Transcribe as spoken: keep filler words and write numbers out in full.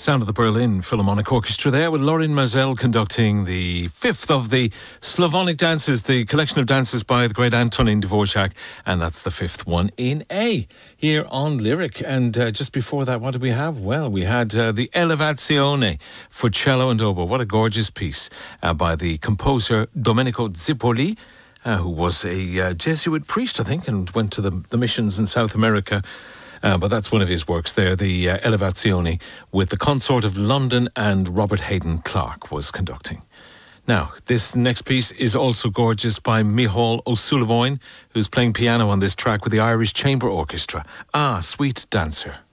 Sound of the Berlin Philharmonic Orchestra there with Lorin Maazel conducting the fifth of the Slavonic dances, the collection of dances by the great Antonin Dvorak, and that's the fifth one in A here on Lyric. And uh, just before that, what did we have? Well, we had uh, the Elevazione for cello and oboe. What a gorgeous piece uh, by the composer Domenico Zippoli, uh, who was a uh, Jesuit priest, I think, and went to the, the missions in South America. Uh, but that's one of his works there, the uh, Elevazione, with the Consort of London, and Robert Hayden Clark was conducting. Now, this next piece is also gorgeous by Micheál O'Sullivan, who's playing piano on this track with the Irish Chamber Orchestra. Ah, Sweet Dancer.